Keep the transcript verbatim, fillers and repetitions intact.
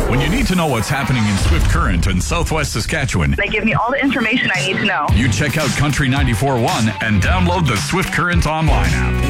When you need to know what's happening in Swift Current and Southwest Saskatchewan, They give me all the information I need to know. you check out Country ninety-four point one and download the Swift Current online app.